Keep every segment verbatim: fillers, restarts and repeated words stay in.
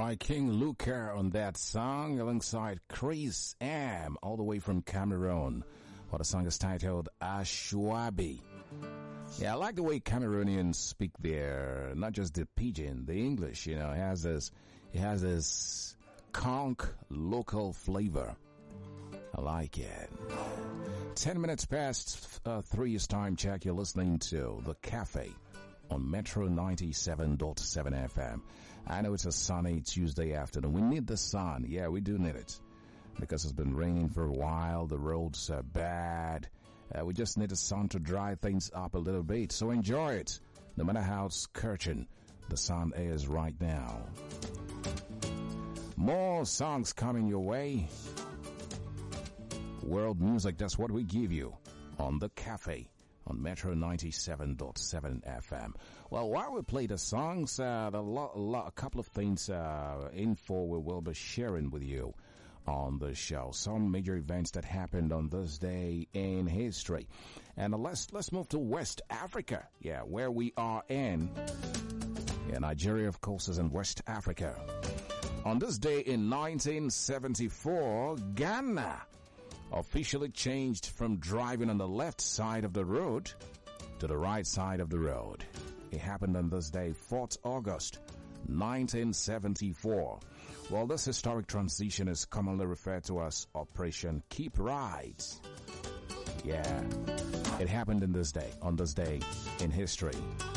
by King Luca on that song alongside Chris M all the way from Cameroon. Well, the song is titled Ashwabi. Yeah, I like the way Cameroonians speak there, not just the pidgin, the English, you know, it has this, it has this conch local flavor. I like it. Ten minutes past uh, three is time check. You're listening to The Cafe on Metro ninety-seven point seven F M. I know it's a sunny Tuesday afternoon. We need the sun. Yeah, we do need it. Because it's been raining for a while. The roads are bad. Uh, we just need the sun to dry things up a little bit. So enjoy it. No matter how scorching the sun is right now. More songs coming your way. World music, that's what we give you on The Cafe on Metro ninety-seven point seven F M. Well, while we play the songs, uh, a, lot, a, lot, a couple of things, uh, info we will be sharing with you on the show. Some major events that happened on this day in history. And uh, let's, let's move to West Africa. Yeah, where we are in. Yeah, Nigeria, of course, is in West Africa. On this day in nineteen seventy-four, Ghana officially changed from driving on the left side of the road to the right side of the road. It happened on this day, fourth of August, nineteen seventy-four. Well, this historic transition is commonly referred to as Operation Keep Right. Yeah, it happened in this day, on this day in history.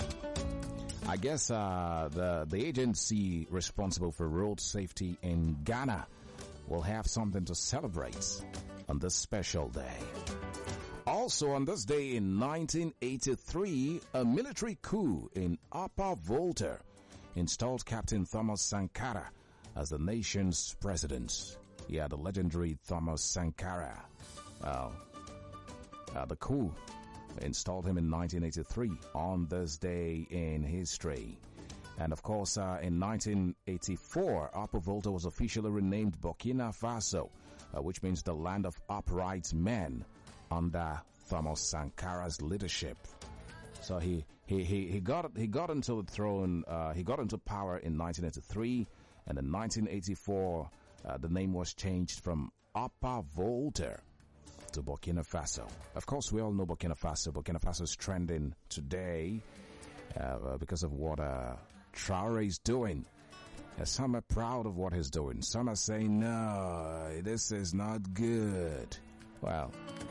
I guess uh, the, the agency responsible for road safety in Ghana will have something to celebrate on this special day. Also on this day in nineteen eighty-three, a military coup in Upper Volta installed Captain Thomas Sankara as the nation's president. Yeah, the legendary Thomas Sankara. Well, uh, the coup installed him in nineteen eighty-three on this day in history. And of course, uh, in nineteen eighty-four, Upper Volta was officially renamed Burkina Faso, uh, which means the land of upright men under Thomas Sankara's leadership. So he, he, he, he got, he got into the throne, uh, he got into power in nineteen eighty-three, and in nineteen eighty-four, uh, the name was changed from Upper Volta to Burkina Faso. Of course, we all know Burkina Faso. Burkina Faso is trending today, uh, because of what, uh, Traore is doing. Uh, some are proud of what he's doing. Some are saying, no, this is not good. Well,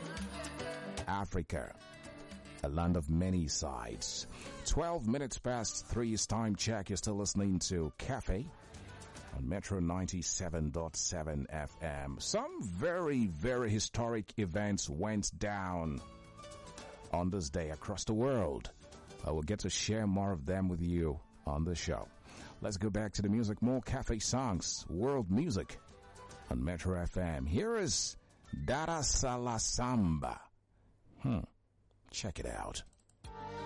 Africa, a land of many sides. Twelve minutes past three is time check. You're still listening to Cafe on Metro ninety-seven point seven F M. Some very, very historic events went down on this day across the world. I will get to share more of them with you on the show. Let's go back to the music. More Cafe songs, world music on Metro F M. Here is Dara Salasamba. Hmm. Check it out.